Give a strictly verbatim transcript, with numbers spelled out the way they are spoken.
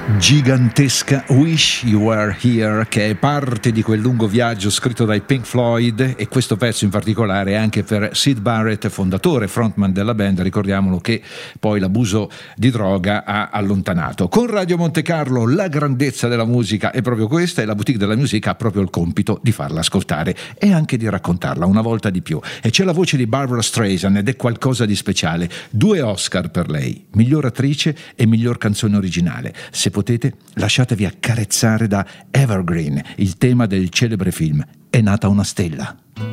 Gigantesca Wish You Were Here, che è parte di quel lungo viaggio scritto dai Pink Floyd, e questo pezzo in particolare è anche per Syd Barrett, fondatore, frontman della band, ricordiamolo, che poi l'abuso di droga ha allontanato. Con Radio Monte Carlo la grandezza della musica è proprio questa, e la Boutique della Musica ha proprio il compito di farla ascoltare e anche di raccontarla una volta di più. E c'è la voce di Barbra Streisand ed è qualcosa di speciale. Due Oscar per lei, miglior attrice e miglior canzone originale. Se potete, lasciatevi accarezzare da Evergreen, il tema del celebre film È nata una stella.